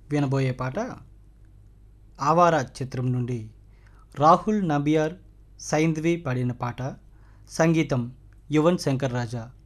వినబోయే పాట ఆవారా చిత్రం నుండి రాహుల్ నబియార్ సైంధవి పాడిన పాట. సంగీతం యువన్ శంకర్ రాజా.